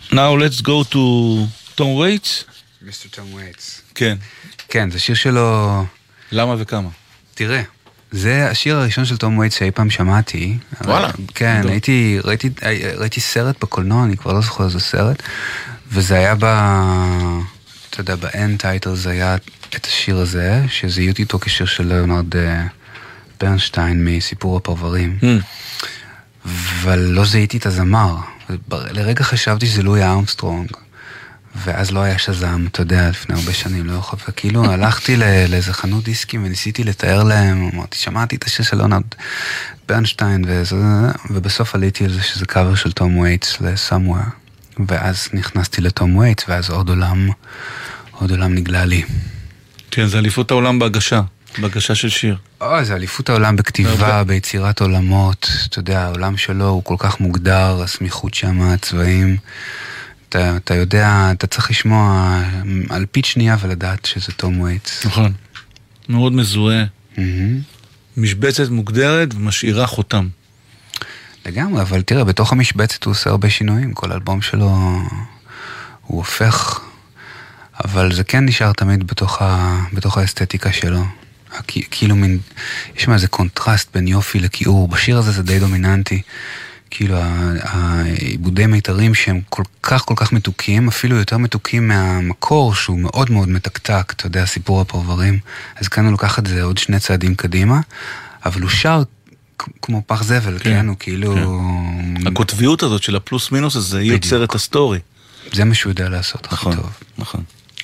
Now let's go to Tom Waits. Mr. Tom Waits. כן. כן, זה שיר שלו... למה וכמה? תראה, זה השיר הראשון של תום וייטס שאי פעם שמעתי. וואלה. כן, ראיתי סרט בקולנוע, אני כבר לא זוכר איזה סרט, וזה היה אתה יודע, באנד טייטל זה היה את השיר הזה, שזיהיתי אותו כשיר של ליאונרד ברנשטיין מסיפור הפרברים. אבל לא זיהיתי את הזמר. לרגע חשבתי שזה לואי ארמסטרונג. ואז לא היה שזם, אתה יודע, לפני הרבה שנים, לא יכול, וכאילו הלכתי לאיזה חנות דיסקים וניסיתי לתאר להם, אמרתי, שמעתי את השיר של ליאונרד ברנשטיין, ובסוף עליתי על זה שזה קאבר של תום וייטס ל-Somewhere, ואז נכנסתי לתום וייטס, ואז עוד עולם נגלה לי. כן, זה אליפות העולם בהגשה של שיר. זה אליפות העולם בכתיבה, ביצירת עולמות, אתה יודע, העולם שלו הוא כל כך מוגדר, הסמיכות שם, הצבעים, אתה יודע, אתה צריך לשמוע על פית שנייה ולדעת שזה תום וייטס. נכון. מאוד מזוהה. משבצת מוגדרת ומשאירה חותם. לגמרי, אבל תראה, בתוך המשבצת הוא עושה הרבה שינויים. כל אלבום שלו הוא הופך, אבל זה כן נשאר תמיד בתוך האסתטיקה שלו. כאילו יש מה איזה קונטרסט בין יופי לכיעור. בשיר הזה זה די דומיננטי. כאילו העיבודי מיתרים שהם כל כך מתוקים, אפילו יותר מתוקים מהמקור שהוא מאוד מאוד מתקתק, אתה יודע, סיפור הפרברים. אז כאן הוא לוקח את זה עוד 2 צעדים קדימה, אבל הוא שר כמו פח זבל, כן? הוא כאילו... הכותביות הזאת של הפלוס מינוס הזה, היא יוצרת הסטורי. זה מה שהוא יודע לעשות הכי טוב. נכון.